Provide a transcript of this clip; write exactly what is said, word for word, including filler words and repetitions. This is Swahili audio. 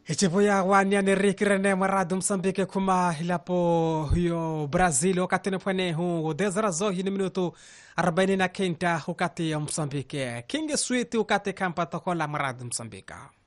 Hichipo ya wanya ni rikirene maradu Msambike kuma hilapo hiyo Brazil wakati nipwane huu dezarazo hini minutu arobaini na kenda wakati ya Msambike. Kingi Sweet wakati kampa tokola maradu Msambika.